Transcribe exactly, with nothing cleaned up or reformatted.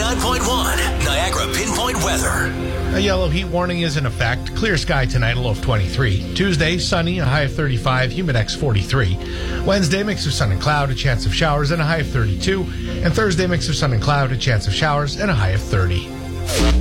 ninety-nine point one, Niagara Pinpoint Weather. A yellow heat warning is in effect. Clear sky tonight, a low of twenty-three. Tuesday, sunny, a high of thirty-five, humidex forty-three. Wednesday, mix of sun and cloud, a chance of showers, and a high of thirty-two. And Thursday, mix of sun and cloud, a chance of showers, and a high of thirty.